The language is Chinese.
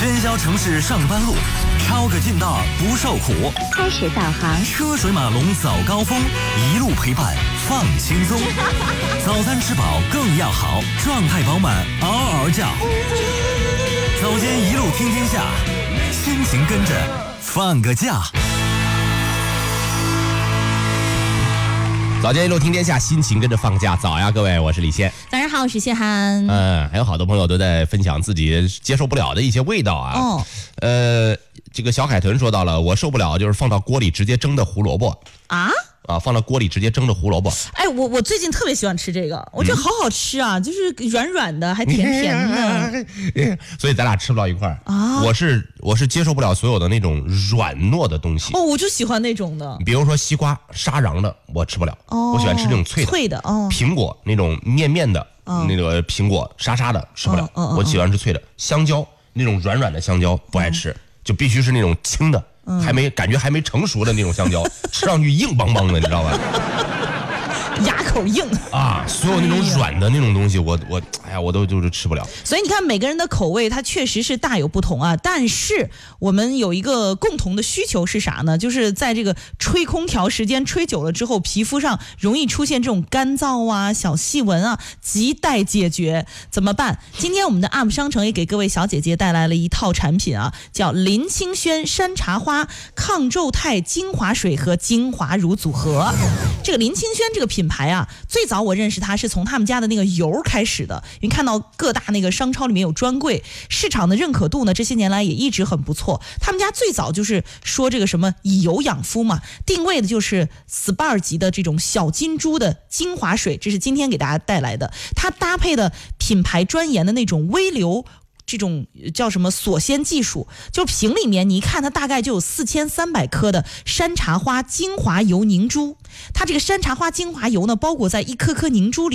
喧嚣城市上班路，抄个近道不受苦。 开始导航， 车水马龙早高峰，一路陪伴放轻松。早餐吃饱更要好，状态饱满嗷嗷叫。早间一路听天下，心情跟着放个假。 早间一路听天下，心情跟着放假。早呀，各位，我是李现。 早上好，我是谢涵。 还有好多朋友都在分享自己接受不了的一些味道啊。这个小海豚说到了，我受不了就是放到锅里直接蒸的胡萝卜放到锅里直接蒸的胡萝卜。 哎，我最近特别喜欢吃这个，我觉得好好吃啊，就是软软的，还甜甜的。 所以咱俩吃不到一块儿啊。我是接受不了所有的那种软糯的东西。 我就喜欢那种的。 比如说西瓜沙瓤的，我吃不了。我喜欢吃那种脆的。苹果那种面的，那个苹果沙沙的吃不了。我喜欢吃脆的。香蕉那种软软的香蕉不爱吃，就必须是那种轻的。感觉还没成熟的那种香蕉，吃上去硬邦邦的，你知道吧？ 牙口硬啊！所有那种软的那种东西，我都就是吃不了。 所以你看，每个人的口味它确实是大有不同啊。但是我们有一个共同的需求是啥呢？就是在这个吹空调时间吹久了之后，皮肤上容易出现这种干燥啊、小细纹啊，亟待解决。怎么办？今天我们的 UP 商城也给各位小姐姐带来了一套产品啊，叫林清轩山茶花抗皱肽精华水和精华乳组合。这个林清轩这个品牌啊，最早我认识它是从他们家的那个油开始的，因为看到各大那个商超里面有专柜，市场的认可度呢这些年来也一直很不错。他们家最早就是说这个什么以油养肤嘛，定位的就是 SPA 级的这种小金珠的精华水，这是今天给大家带来的。它搭配的品牌专研的那种微流这种叫什么锁鲜技术，就瓶里面你一看它大概就有4300克的山茶花精华油凝珠，它这个山茶花精华油呢包裹在一颗颗凝珠里。